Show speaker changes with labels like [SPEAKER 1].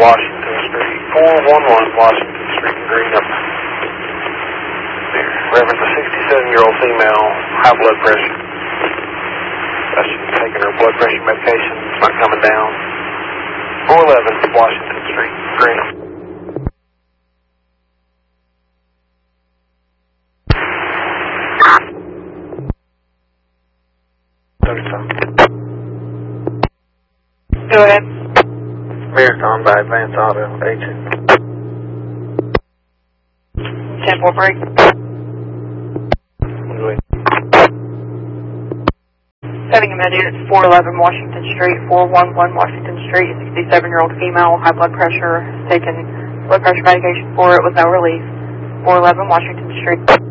[SPEAKER 1] Washington Street, 411 Washington Street in Greenup. Reverend, a 67-year-old female, high blood pressure. She's taking her blood pressure medication, it's not coming down. 411 Washington Street, Greenup.
[SPEAKER 2] Go ahead.
[SPEAKER 1] Marathon by Advance Auto, agent.
[SPEAKER 2] 10-4 break. Having a med unit 411 Washington Street, 411 Washington Street, 67-year-old female, high blood pressure, taken blood pressure medication for it with no relief. 411 Washington Street.